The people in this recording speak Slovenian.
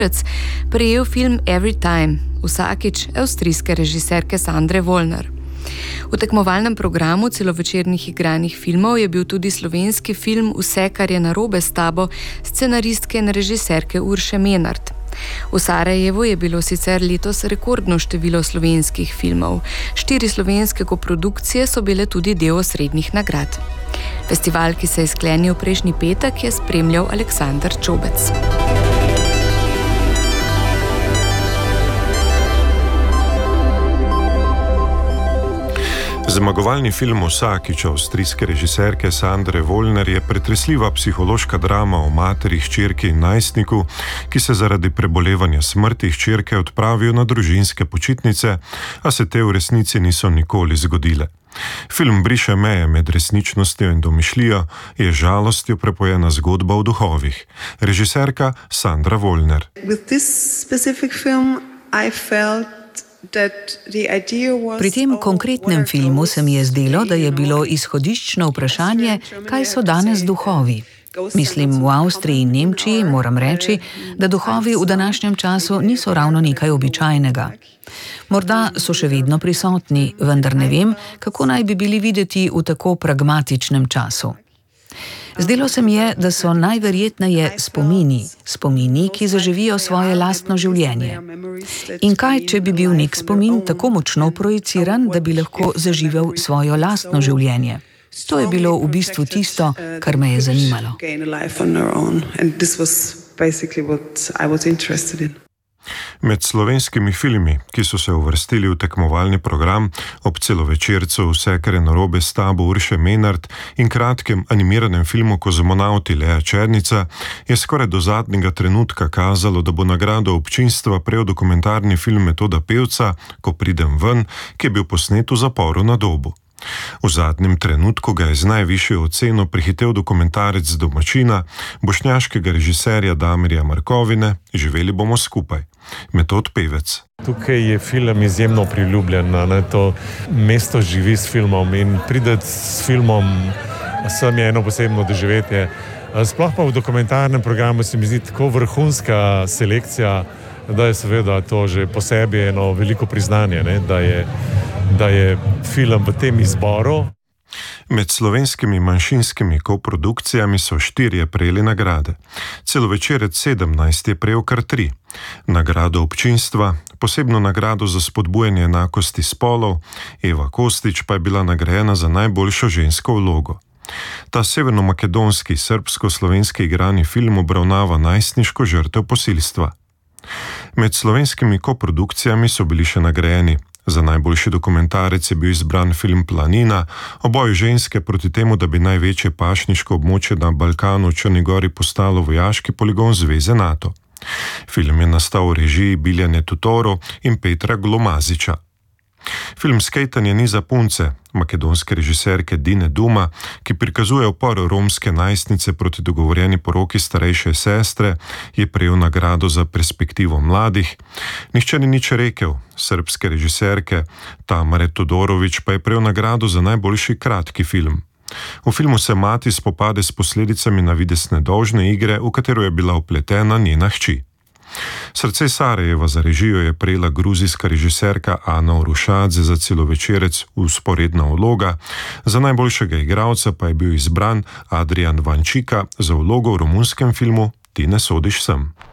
prejel film Every Time, vsakič avstrijske režiserke Sandre Wollner. V tekmovalnem programu celovečernih igranih filmov je bil tudi slovenski film Vse, kar je narobe s tabo, scenaristke in režiserke Urše Menart. V Sarajevu je bilo sicer letos rekordno število slovenskih filmov. 4 slovenske koprodukcije so bile tudi del osrednjih nagrad. Festival, ki se je sklenil prejšnji petek, je spremljal Aleksander Čobec. Zmagovalni film Vsakič avstrijske režiserke Sandre Wollner je pretresljiva psihološka drama o materi, hčerki in najstniku, ki se zaradi prebolevanja smrti hčerke odpravijo na družinske počitnice, a se te v resnici niso nikoli zgodile. Film briše meje med resničnostjo in domišljijo, je žalostjo prepojena zgodba o duhovih. Režiserka Sandra Wollner. With this specific film I felt Pri tem konkretnem filmu se mi je zdelo, da je bilo izhodiščno vprašanje, kaj so danes duhovi. Mislim, v Avstriji in Nemčiji moram reči, da duhovi v današnjem času niso ravno nekaj običajnega. Morda so še vedno prisotni, vendar ne vem, kako naj bi bili videti v tako pragmatičnem času. Zdelo se mi je, da so najverjetneje spomini, ki zaživijo svoje lastno življenje. In kaj, če bi bil nek spomin tako močno projiciran, da bi lahko zaživel svojo lastno življenje? To je bilo v bistvu tisto, kar me je zanimalo. Med slovenskimi filmi, ki so se uvrstili v tekmovalni program ob celovečercu Vse, kar je narobe s tabo Urše Menart in kratkem animiranem filmu Kozmonavti Lea Černica, je skoraj do zadnjega trenutka kazalo, da bo nagrado občinstva prejel dokumentarni film Metoda Pevca, Ko pridem ven, ki je bil posnet v zaporu na Dobu. V zadnjem trenutku ga je z najvišjo oceno prehitel dokumentarec Domačina, bošnjaškega režiserja Damirja Markovine, Živeli bomo skupaj. Metod Pevec. Tukaj je film izjemno priljubljen, to mesto živi s filmom in prideti s filmom sem je eno posebno doživetje. Sploh pa v dokumentarnem programu se mi zdi tako vrhunska selekcija, da je seveda to že po sebi eno veliko priznanje, da je film v tem izboru. Med slovenskimi manjšinskimi koprodukcijami so 4 prejeli nagrade. Celovečerec 17 je prejel kar 3. Nagrado občinstva, posebno nagrado za spodbujanje enakosti spolov, Eva Kostić pa je bila nagrajena za najboljšo žensko vlogo. Ta severnomakedonski srbsko-slovenski igrani film obravnava najstniško žrtev posilstva. Med slovenskimi koprodukcijami so bili še nagrajeni. Za najboljši dokumentarec je bil izbran film Planina, o boju ženske proti temu, da bi največje pašniško območje na Balkanu v Črni Gori postalo vojaški poligon Zveze NATO. Film je nastal v režiji Biljane Tutoro in Petra Glomazića. Film Skejtanje ni za punce, makedonske režiserke Dine Duma, ki prikazuje upor romske najstnice proti dogovorjeni poroki starejše sestre, je prejel nagrado za perspektivo mladih. Nihče ni nič rekel, srbske režiserke Tamare Todorović pa je prejel nagrado za najboljši kratki film. V filmu se mati spopade s posledicami navidezne dolžne igre, v katero je bila vpletena njena hči. Srce Sarajeva za režijo je prejela gruzijska režiserka Ana Orušadze za celovečerec Vzporedna vloga, za najboljšega igralca pa je bil izbran Adrian Vančika za vlogo v romunskem filmu Ti ne sodiš sem.